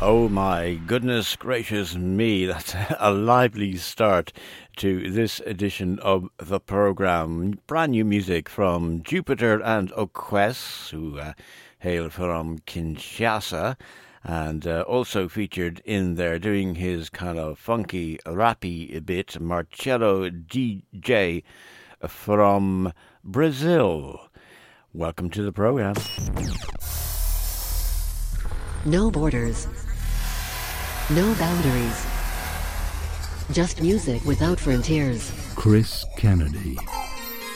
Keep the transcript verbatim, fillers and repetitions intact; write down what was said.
Oh my goodness gracious me, that's a lively start to this edition of the program. Brand new music from Jupiter and Okwes, who uh, hail from Kinshasa, and uh, also featured in there doing his kind of funky, rappy bit, Marcello D J from Brazil. Welcome to the program. No borders. No boundaries. Just music without frontiers. Chris Kennedy.